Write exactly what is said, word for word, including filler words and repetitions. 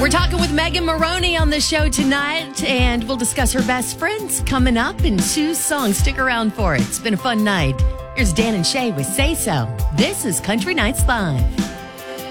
We're talking with Megan Maroney on the show tonight, and we'll discuss her best friends coming up and Sue's song. Stick around for it. It's been a fun night. Here's Dan and Shay with Say So. This is Country Nights Live.